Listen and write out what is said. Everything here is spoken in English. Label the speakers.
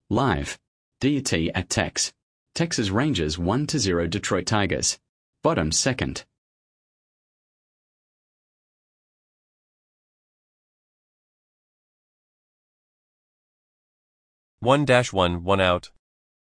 Speaker 1: Live. DT at Tex. Texas Rangers 1-0 Detroit Tigers. Bottom second.
Speaker 2: 1-1, 1 out.